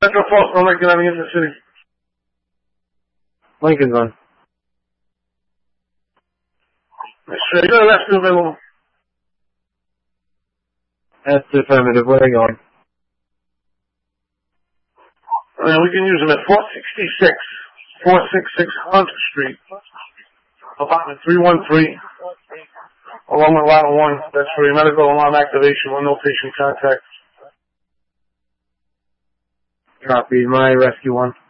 Central Falls, no Lincoln Avenue in the city. Lincoln's on. Sure, you got a rescue available. That's affirmative. Where are they going? We can use them at 466 Hunter Street, apartment 313, along with line 1. That's for your medical alarm activation with no patient contact. Copy. My rescue 1.